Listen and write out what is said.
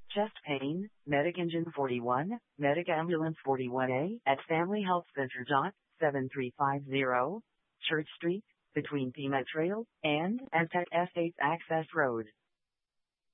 Chest pain, Medic Engine 41, Medic Ambulance 41A at Family Health Center. 7350 Church Street, between Pima Trail and Aztec Estates Access Road.